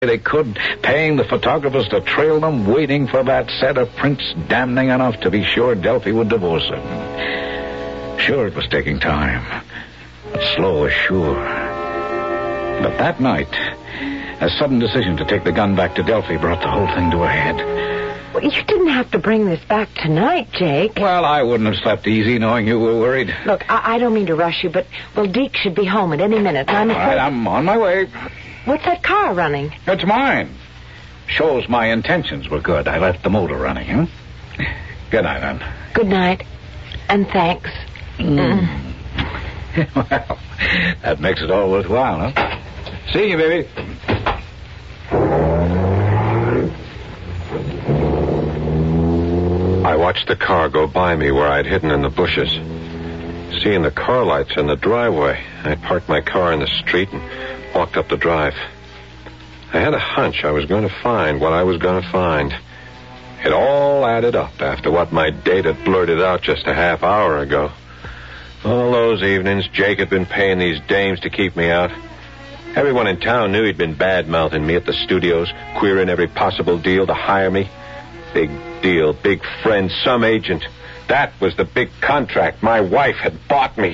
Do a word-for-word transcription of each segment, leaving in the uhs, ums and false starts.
they could, paying the photographers to trail them, waiting for that set of prints damning enough to be sure Delphi would divorce him. Sure, it was taking time, but slow as sure. But that night, a sudden decision to take the gun back to Delphi brought the whole thing to a head. Well, you didn't have to bring this back tonight, Jake. Well, I wouldn't have slept easy knowing you were worried. Look, I, I don't mean to rush you, but, well, Deke should be home at any minute. I'm All right, I'm on my way. What's that car running? It's mine. Shows my intentions were good. I left the motor running, huh? Good night, then. Good night. And thanks. Mm. Well, that makes it all worthwhile, huh? See you, baby. I watched the car go by me where I'd hidden in the bushes. Seeing the car lights in the driveway, I parked my car in the street and walked up the drive. I had a hunch I was going to find what I was going to find. It all added up after what my date had blurted out just a half hour ago. All those evenings, Jake had been paying these dames to keep me out. Everyone in town knew he'd been bad-mouthing me at the studios, queering every possible deal to hire me. Big deal, big friend, some agent. That was the big contract my wife had bought me.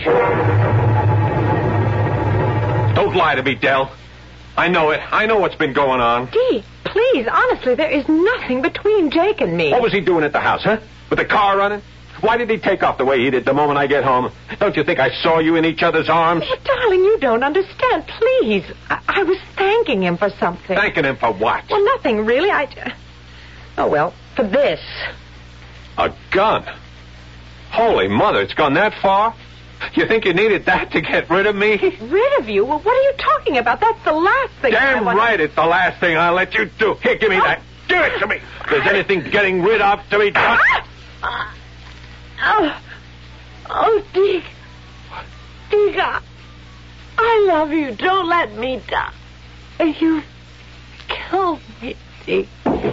Don't lie to me, Del. I know it. I know what's been going on. Deke, please, honestly, there is nothing between Jake and me. What was he doing at the house, huh? With the car running? Why did he take off the way he did the moment I get home? Don't you think I saw you in each other's arms? But, darling, you don't understand. Please. I, I was thanking him for something. Thanking him for what? Well, nothing, really. I... Oh, well, for this. A gun? Holy mother, it's gone that far? You think you needed that to get rid of me? Rid of you? Well, what are you talking about? That's the last thing Damn I want... right, it's the last thing I'll let you do. Here, give me oh. that. Give it to me. If there's anything getting rid of to be done... Ah! Oh, oh, Deke. Deke, I, I love you. Don't let me die. You killed me, Deke.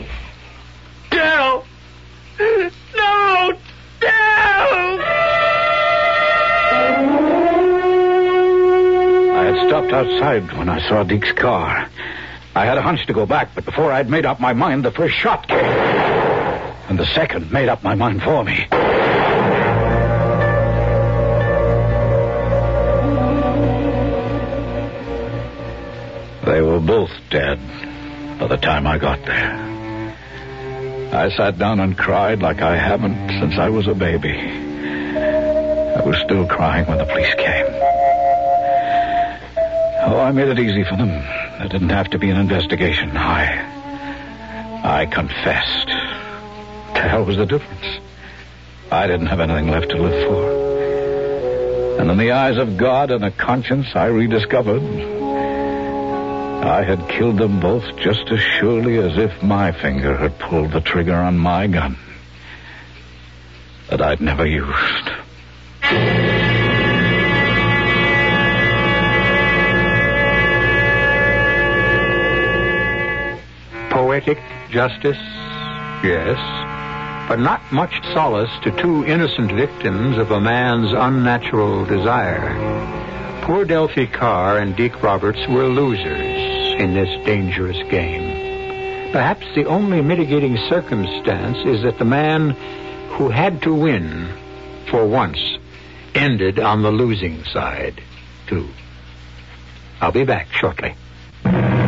Del! No! Del! I had stopped outside when I saw Deke's car. I had a hunch to go back, but before I'd made up my mind, the first shot came. And the second made up my mind for me. They were both dead by the time I got there. I sat down and cried like I haven't since I was a baby. I was still crying when the police came. Oh, I made it easy for them. There didn't have to be an investigation. I... I confessed. What the hell was the difference? I didn't have anything left to live for. And in the eyes of God and a conscience I rediscovered, I had killed them both just as surely as if my finger had pulled the trigger on my gun that I'd never used. Poetic justice, yes, but not much solace to two innocent victims of a man's unnatural desire. Poor Delphi Carr and Deke Roberts were losers in this dangerous game. Perhaps the only mitigating circumstance is that the man who had to win, for once, ended on the losing side, too. I'll be back shortly.